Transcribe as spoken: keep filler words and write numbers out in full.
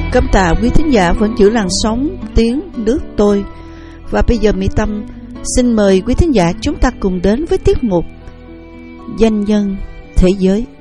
Cảm tạ quý thính giả vẫn giữ làn sóng tiếng nước tôi. Và bây giờ Mỹ Tâm xin mời quý thính giả chúng ta cùng đến với tiết mục Danh nhân thế giới.